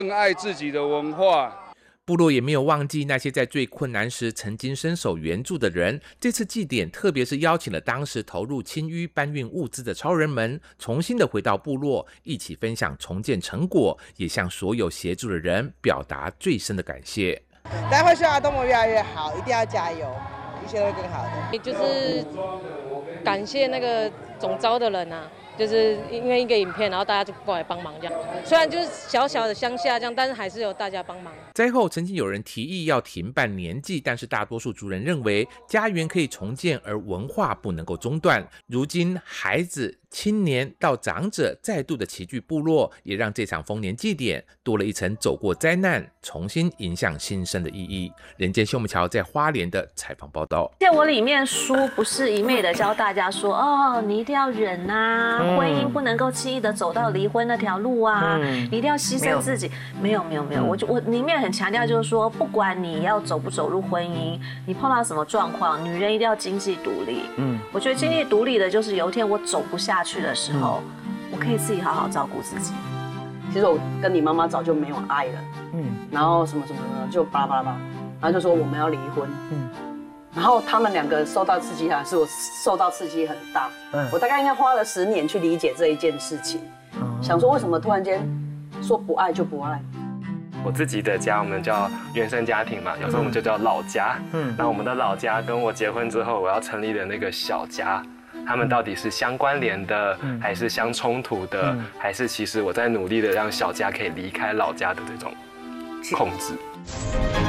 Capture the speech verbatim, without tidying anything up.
更爱自己的文化。 部落也没有忘记那些在最困难时曾经伸手援助的人。这次祭典特别是邀请了当时投入清淤搬运物资的超人们，重新的回到部落，一起分享重建成果，也向所有协助的人表达最深的感谢。 待会希望动物越来越好，一定要加油，一切都会更好的。 就是感谢那个总召的人啊。就是因为一个影片，然后大家就过来帮忙这样。虽然就是小小的乡下这样，但是还是有大家帮忙。 灾后曾经有人提议要停办年祭，但是大多数族人认为家园可以重建，而文化不能够中断。如今孩子、青年到长者再度的齐聚部落，也让这场丰年祭典多了一层走过灾难、重新迎向新生的意义。人间秀木桥在花莲的采访报道。 在我里面书不是一昧的教大家说，哦，你一定要忍啊。嗯、婚姻不能够轻易的走到离婚那条路啊，嗯、你一定要牺牲自己。没有没有没有，我就我里面很强调就是说，不管你要走不走入婚姻，你碰到什么状况，女人一定要经济独立。嗯，我觉得经济独立的就是有一天我走不下去的时候，嗯、我可以自己好好照顾自己。 其实我跟你妈妈早就没有爱了，嗯，然后什么什么的就巴拉巴拉巴拉，然后就说我们要离婚，嗯。然后他们两个受到刺激，还是我受到刺激很大。嗯，我大概应该花了十年去理解这一件事情，嗯、想说为什么突然间说不爱就不爱。 我自己的家我们叫原生家庭嘛，有时候我们就叫老家。嗯，那我们的老家跟我结婚之后我要成立的那个小家，他们到底是相关联的，嗯、还是相冲突的，嗯、还是其实我在努力的让小家可以离开老家的这种控制。